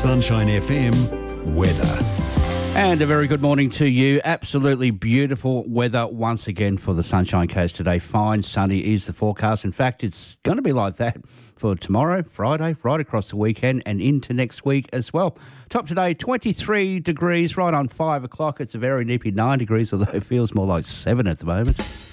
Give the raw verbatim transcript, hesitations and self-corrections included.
Sunshine F M weather. And a very good morning to you. Absolutely beautiful weather once again for the Sunshine Coast today. Fine, sunny is the forecast. In fact, it's going to be like that for tomorrow, Friday, right across the weekend and into next week as well. Top today, twenty-three degrees, right on five o'clock. It's a very nippy nine degrees, although it feels more like seven at the moment.